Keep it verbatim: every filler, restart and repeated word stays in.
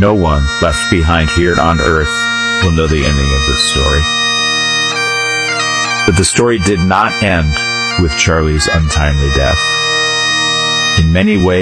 No one left behind here on Earth will know the ending of this story. But the story did not end with Charlie's untimely death. In many ways,